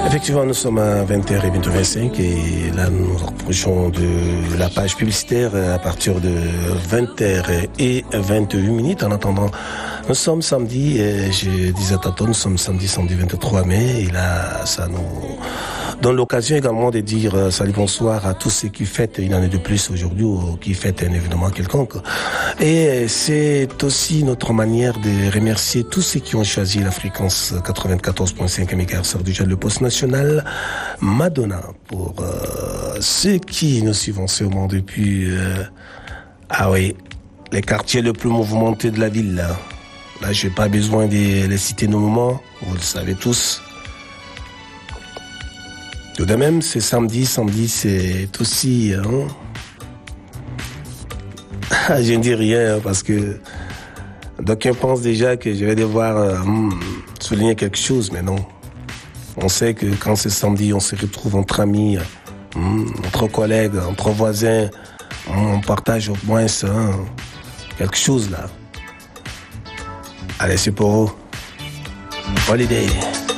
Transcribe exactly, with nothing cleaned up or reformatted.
Effectivement, nous sommes à vingt heures vingt-cinq et là nous nous approchons de la page publicitaire à partir de vingt heures vingt-huit minutes. En attendant, nous sommes samedi, et je disais tantôt, nous sommes samedi, samedi vingt-trois mai, et là ça nous donne l'occasion également de dire salut, bonsoir à tous ceux qui fêtent une année de plus aujourd'hui ou qui fêtent un événement quelconque. Et c'est aussi notre manière de remercier tous ceux qui ont choisi la fréquence quatre-vingt-quatorze virgule cinq mégahertz du Jet Le Poste National Madonna. Pour euh, ceux qui nous suivent en ce moment depuis, euh, ah oui, les quartiers les plus mouvementés de la ville, là. Là, je n'ai pas besoin de les citer nos moments, vous le savez tous. Tout de même, c'est samedi. Samedi, c'est aussi... Hein, je ne dis rien parce que d'aucuns pensent déjà que je vais devoir euh, souligner quelque chose, mais non. On sait que quand c'est samedi, on se retrouve entre amis, hum, entre collègues, entre voisins. On partage au moins hein, quelque chose là. Allez, c'est pour vous. Holiday.